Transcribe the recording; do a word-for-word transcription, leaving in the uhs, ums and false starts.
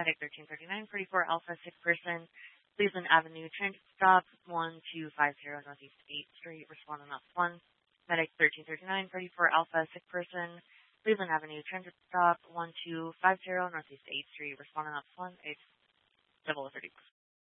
Medic thirteen thirty-nine, forty-four Alpha, sick person, Cleveland Avenue, transit stop one two five zero Northeast eighth Street, responding off one. Medic thirteen thirty-nine, forty-four Alpha, sick person, Cleveland Avenue, transit stop one two five zero Northeast eighth Street, responding off one, eight double thirty.